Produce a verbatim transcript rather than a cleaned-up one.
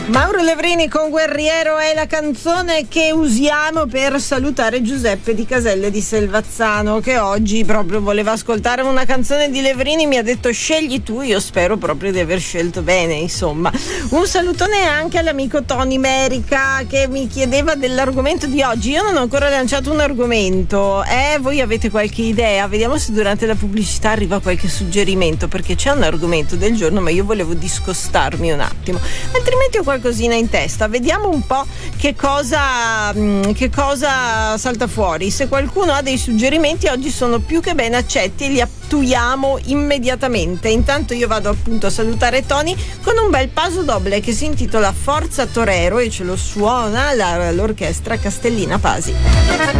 Mauro Levrini con Guerriero è la canzone che usiamo per salutare Giuseppe di Caselle di Selvazzano, che oggi proprio voleva ascoltare una canzone di Levrini, mi ha detto scegli tu, io spero proprio di aver scelto bene, insomma. Un salutone anche all'amico Tony Merica che mi chiedeva dell'argomento di oggi. Io non ho ancora lanciato un argomento, eh, voi avete qualche idea? Vediamo se durante la pubblicità arriva qualche suggerimento, perché c'è un argomento del giorno ma io volevo discostarmi un attimo, altrimenti ho qualcosina in testa. Vediamo un po' che cosa che cosa salta fuori. Se qualcuno ha dei suggerimenti oggi sono più che ben accetti e li attuiamo immediatamente. Intanto io vado appunto a salutare Tony con un bel paso doble che si intitola Forza Torero e ce lo suona la, l'orchestra Castellina Pasi.